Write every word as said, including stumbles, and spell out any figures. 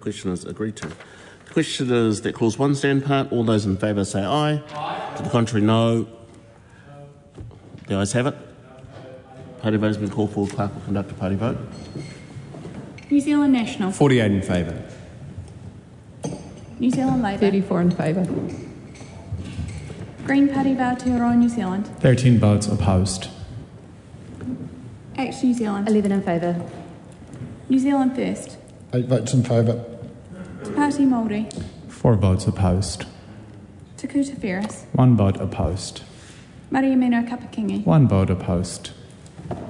question is agreed to. The question is that clause one stand part. All those in favour say aye. Aye. To the contrary, no. The ayes have it. Party vote has been called for. Clerk will conduct a party vote. New Zealand National. forty-eight in favour. New Zealand Labour. thirty-four in favour. Green Party of Aotearoa New Zealand. thirteen votes opposed. Act New Zealand. eleven in favour. New Zealand First. Eight votes in favour. Te Pāti Māori. Four votes opposed. Te Kuta Ferris. One vote opposed. Mariamino Kapakingi. One vote opposed.